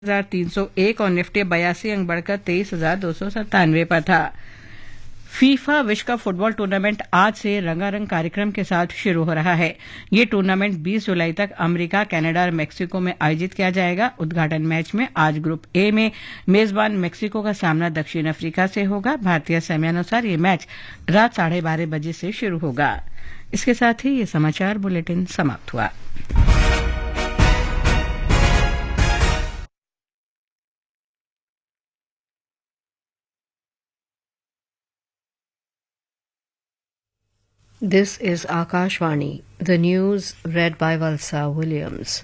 1301 और निफ्टी 82 अंक बढ़कर 23,297 पर था। फीफा विश्व कप फुटबॉल टूर्नामेंट आज से रंगारंग कार्यक्रम के साथ शुरू हो रहा है। ये टूर्नामेंट 20 जुलाई तक अमेरिका, कनाडा और मेक्सिको में आयोजित किया जाएगा। उद्घाटन मैच में आज ग्रुप ए में मेजबान मेक्सिको का सामना दक्षिण अफ्रीका से होगा। भारतीय समयानुसार ये मैच रात 12:30 बजे से शुरू होगा। इसके साथ ही ये समाचार बुलेटिन समाप्त हुआ। This is Akashvani, the news read by Valsa Williams.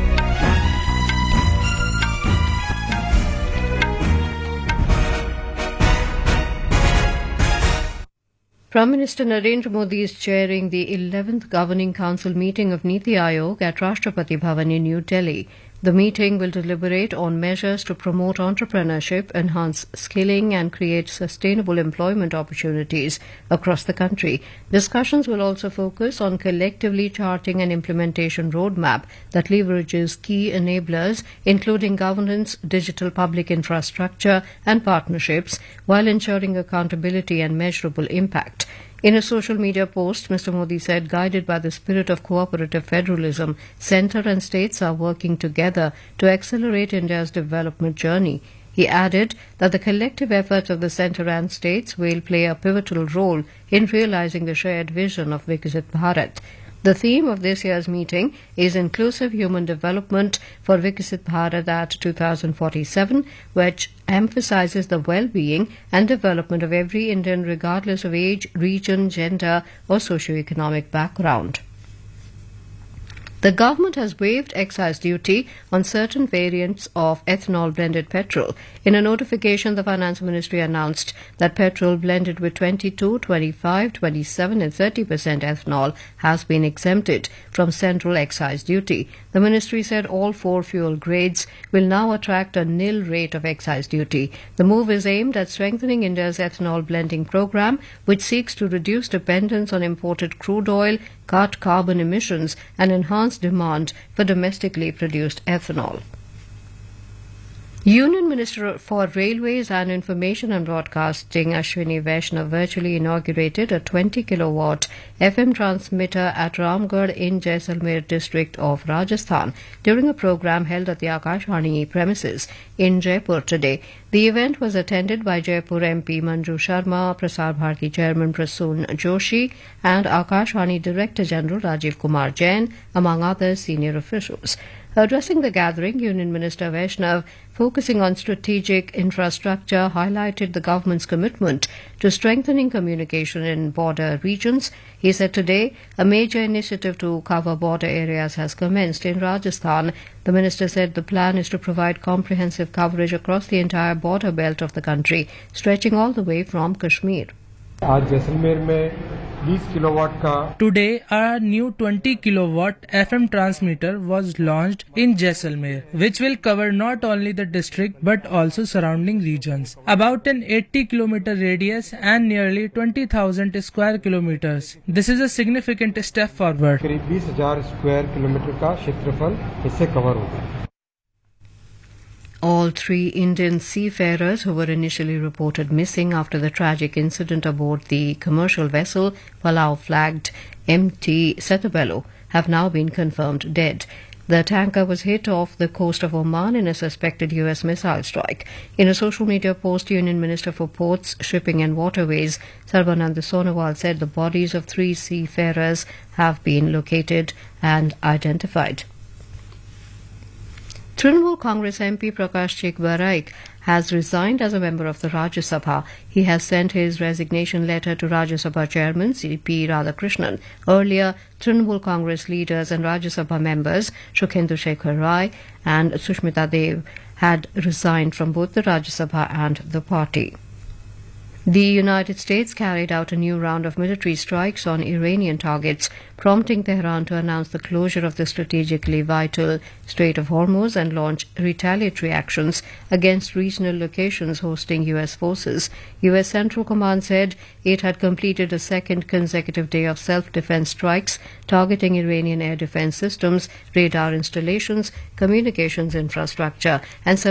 Prime Minister Narendra Modi is chairing the 11th Governing Council meeting of Niti Aayog at Rashtrapati Bhavan in New Delhi. The meeting will deliberate on measures to promote entrepreneurship, enhance skilling, and create sustainable employment opportunities across the country. Discussions will also focus on collectively charting an implementation roadmap that leverages key enablers, including governance, digital public infrastructure, and partnerships, while ensuring accountability and measurable impact. In a social media post, Mr. Modi said, guided by the spirit of cooperative federalism, centre and states are working together to accelerate India's development journey. He added that the collective efforts of the centre and states will play a pivotal role in realising the shared vision of Viksit Bharat. The theme of this year's meeting is Inclusive Human Development for Viksit Bharat at 2047, which emphasizes the well-being and development of every Indian regardless of age, region, gender or socio-economic background. The government has waived excise duty on certain variants of ethanol blended petrol. In a notification, the Finance Ministry announced that petrol blended with 22, 25, 27 and 30% ethanol has been exempted from central excise duty. The ministry said all four fuel grades will now attract a nil rate of excise duty. The move is aimed at strengthening India's ethanol blending program, which seeks to reduce dependence on imported crude oil, cut carbon emissions and enhance demand for domestically produced ethanol. Union Minister for Railways and Information and Broadcasting Ashwini Vaishnav virtually inaugurated a 20-kilowatt FM transmitter at Ramgarh in Jaisalmer district of Rajasthan during a program held at the Akashvani premises in Jaipur today. The event was attended by Jaipur MP Manju Sharma, Prasar Bharati Chairman Prasoon Joshi and Akashvani Director General Rajiv Kumar Jain, among other senior officials. Addressing the gathering, Union Minister Vaishnav, focusing on strategic infrastructure, highlighted the government's commitment to strengthening communication in border regions. He said today a major initiative to cover border areas has commenced in Rajasthan. The minister said the plan is to provide comprehensive coverage across the entire border belt of the country, stretching all the way from Kashmir. आज जैसलमेर में 20 kilowatt का Today, a new 20 kilowatt FM transmitter was launched in Jaisalmer, which will cover not only the district but also surrounding regions. About an 80-kilometer radius and nearly 20,000 square kilometers. This is a significant step forward. करीब 20,000 square kilometre का क्षेत्रफल इससे cover होगा. All three Indian seafarers who were initially reported missing after the tragic incident aboard the commercial vessel Palau-flagged MT Setabelo have now been confirmed dead. The tanker was hit off the coast of Oman in a suspected U.S. missile strike. In a social media post, Union Minister for Ports, Shipping and Waterways, Sarbanand Sonowal, said the bodies of three seafarers have been located and identified. Trinamool Congress MP Prakash Chik Baraik has resigned as a member of the Rajya Sabha. He has sent his resignation letter to Rajya Sabha Chairman C.P. Radhakrishnan. Earlier, Trinamool Congress leaders and Rajya Sabha members Shukhendu Shekhar Rai and Sushmita Dev had resigned from both the Rajya Sabha and the party. The United States carried out a new round of military strikes on Iranian targets, prompting Tehran to announce the closure of the strategically vital Strait of Hormuz and launch retaliatory actions against regional locations hosting U.S. forces. U.S. Central Command said it had completed a second consecutive day of self-defense strikes targeting Iranian air defense systems, radar installations, communications infrastructure, and